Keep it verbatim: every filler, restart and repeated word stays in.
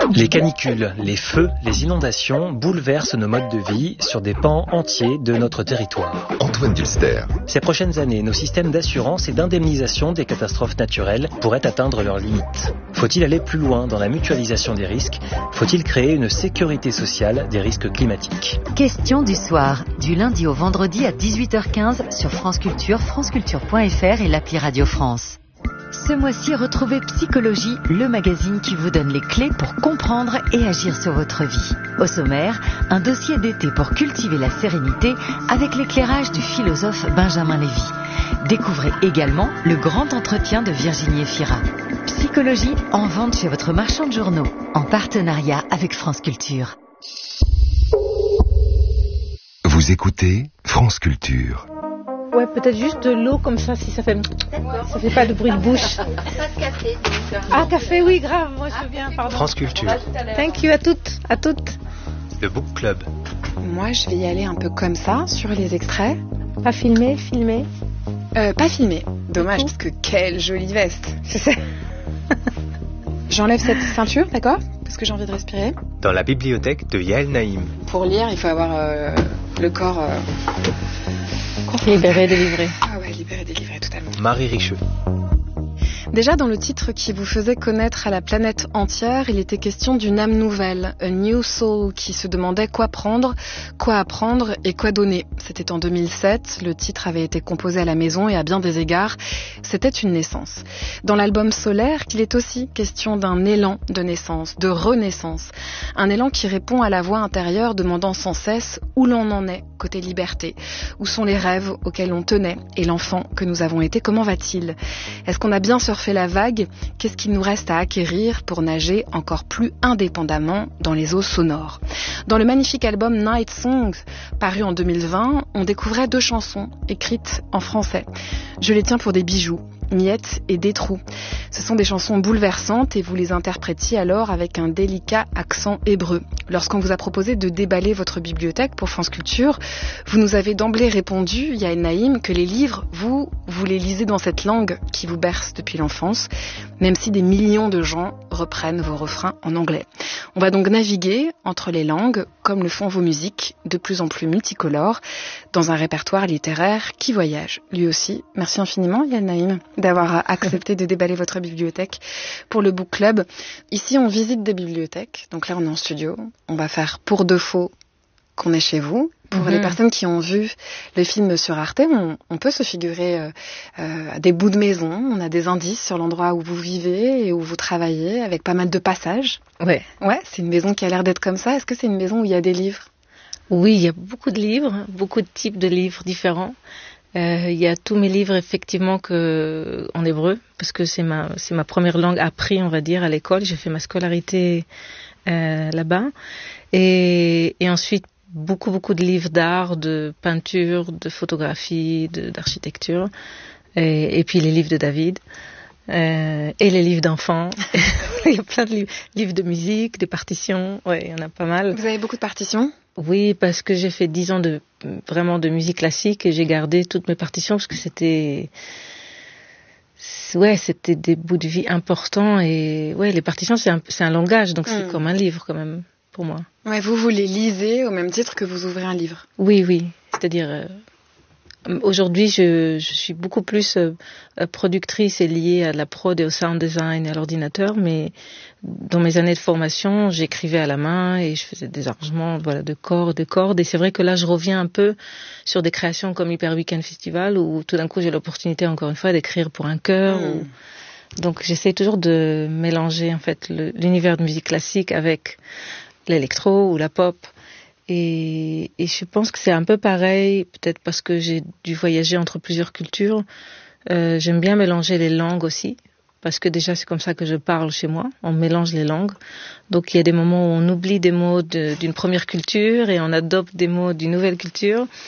Les canicules, les feux, les inondations bouleversent nos modes de vie sur des pans entiers de notre territoire. Antoine Dulster. Ces prochaines années, nos systèmes d'assurance et d'indemnisation des catastrophes naturelles pourraient atteindre leurs limites. Faut-il aller plus loin dans la mutualisation des risques ? Faut-il créer une sécurité sociale des risques climatiques ? Question du soir, du lundi au vendredi à dix-huit heures quinze sur France Culture, franceculture point f r et l'appli Radio France. Ce mois-ci, retrouvez Psychologie, le magazine qui vous donne les clés pour comprendre et agir sur votre vie. Au sommaire, un dossier d'été pour cultiver la sérénité avec l'éclairage du philosophe Benjamin Lévy. Découvrez également le grand entretien de Virginie Efira. Psychologie en vente chez votre marchand de journaux, en partenariat avec France Culture. Vous écoutez France Culture. Ouais, peut-être juste de l'eau comme ça, si ça fait, ça fait pas de bruit de bouche. Pas de café. Donc, ah, café, oui, grave, moi je veux bien, pardon. France Culture. Thank you à toutes, à toutes. Le Book Club. Moi, je vais y aller un peu comme ça, sur les extraits. Pas filmé, filmé. Euh, pas filmé. Dommage, parce que quelle jolie veste. Je sais. J'enlève cette ceinture, d'accord ? Parce que j'ai envie de respirer. Dans la bibliothèque de Yael Naïm. Pour lire, il faut avoir euh, le corps... Euh... Libéré, délivré. Ah ouais, libéré, délivré, totalement. Marie Richeux. Déjà, dans le titre qui vous faisait connaître à la planète entière, il était question d'une âme nouvelle, a new soul, qui se demandait quoi prendre, quoi apprendre et quoi donner. C'était en deux mille sept, le titre avait été composé à la maison et à bien des égards, c'était une naissance. Dans l'album Solaire, il est aussi question d'un élan de naissance, de renaissance. Un élan qui répond à la voix intérieure demandant sans cesse où l'on en est, côté liberté. Où sont les rêves auxquels on tenait et l'enfant que nous avons été, comment va-t-il ? Est-ce qu'on a bien surfé la vague ? Qu'est-ce qu'il nous reste à acquérir pour nager encore plus indépendamment dans les eaux sonores ? Dans le magnifique album Night Songs, paru en deux mille vingt, on découvrait deux chansons écrites en français. Je les tiens pour des bijoux. Miettes et des trous. Ce sont des chansons bouleversantes et vous les interprétiez alors avec un délicat accent hébreu. Lorsqu'on vous a proposé de déballer votre bibliothèque pour France Culture, vous nous avez d'emblée répondu, Yael Naïm, que les livres, vous, vous les lisez dans cette langue qui vous berce depuis l'enfance, même si des millions de gens reprennent vos refrains en anglais. On va donc naviguer entre les langues, comme le font vos musiques, de plus en plus multicolores, dans un répertoire littéraire qui voyage. Lui aussi, merci infiniment, Yael Naïm, d'avoir accepté de déballer votre bibliothèque pour le Book Club. Ici, on visite des bibliothèques. Donc là, on est en studio. On va faire pour de faux qu'on est chez vous. Pour mm-hmm. les personnes qui ont vu le film sur Arte, on, on peut se figurer euh, euh, à des bouts de maison. On a des indices sur l'endroit où vous vivez et où vous travaillez, avec pas mal de passages. Ouais. Ouais, c'est une maison qui a l'air d'être comme ça. Est-ce que c'est une maison où il y a des livres ? Oui, il y a beaucoup de livres, beaucoup de types de livres différents. Euh, il y a tous mes livres effectivement que en hébreu parce que c'est ma c'est ma première langue apprise, on va dire, à l'école. J'ai fait ma scolarité euh, là-bas et, et ensuite beaucoup beaucoup de livres d'art, de peinture, de photographie, de, d'architecture et, et puis les livres de David euh, et les livres d'enfants. Il y a plein de livres, livres de musique, des partitions. Ouais, il y en a pas mal. Vous avez beaucoup de partitions ? Oui, parce que j'ai fait dix ans de vraiment de musique classique et j'ai gardé toutes mes partitions parce que c'était ouais, c'était des bouts de vie importants et ouais, les partitions c'est un c'est un langage donc mmh. c'est comme un livre quand même pour moi. Ouais, vous vous les lisez au même titre que vous ouvrez un livre. Oui, oui, c'est-à-dire euh, aujourd'hui, je, je suis beaucoup plus euh, productrice et liée à la prod et au sound design et à l'ordinateur, mais dans mes années de formation, j'écrivais à la main et je faisais des arrangements voilà, de cordes, de cordes. Et c'est vrai que là, je reviens un peu sur des créations comme Hyper Weekend Festival, où tout d'un coup, j'ai l'opportunité, encore une fois, d'écrire pour un chœur. Mmh. Ou... Donc, j'essaie toujours de mélanger en fait le, l'univers de musique classique avec l'électro ou la pop. Et, et je pense que c'est un peu pareil, peut-être parce que j'ai dû voyager entre plusieurs cultures. Euh, j'aime bien mélanger les langues aussi, parce que déjà c'est comme ça que je parle chez moi, on mélange les langues. Donc il y a des moments où on oublie des mots de, d'une première culture et on adopte des mots d'une nouvelle culture.